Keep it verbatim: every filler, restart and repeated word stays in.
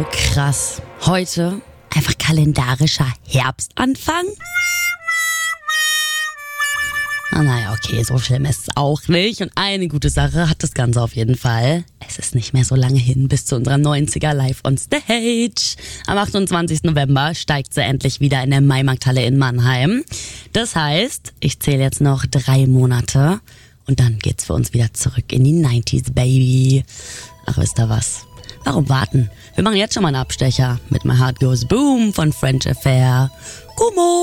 krass. Heute einfach kalendarischer Herbstanfang? Ah, naja, okay, so schlimm ist es auch nicht. Und eine gute Sache hat das Ganze auf jeden Fall. Es ist nicht mehr so lange hin bis zu unserer neunziger Live on Stage. Am achtundzwanzigsten November steigt sie endlich wieder in der Maimarkthalle in Mannheim. Das heißt, ich zähle jetzt noch drei Monate und dann geht's für uns wieder zurück in die neunziger, Baby. Ach, wisst ihr was? Warum warten? Wir machen jetzt schon mal einen Abstecher mit My Heart Goes Boom von French Affair. Gummo!